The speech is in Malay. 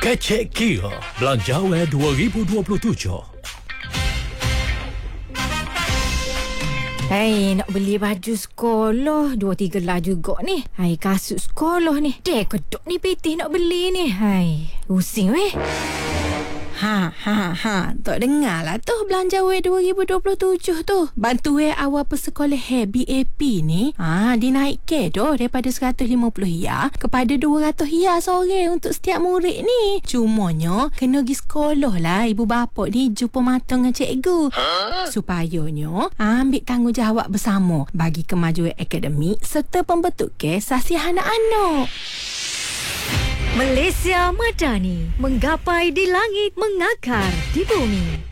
Kecek Kira Belanjawan 2027. Hai, nak beli baju sekolah 2-3 lah juga ni. Hai, kasut sekolah ni. Dek kedok ni PT nak beli ni. Hai, pusing weh. Tak dengar lah tu belanja weh 2027 tu. Bantu weh awal persekolah BAP ni. Dinaik ke tu daripada 150 ya kepada 200 ya sore untuk setiap murid ni. Cumanya kena pergi sekolah lah ibu bapa ni jumpa mata dengan cikgu. Supayanya ambil tanggungjawab bersama bagi kemajuan akademik serta pembentukan sasiah anak-anak. Malaysia Madani, menggapai di langit, mengakar di bumi.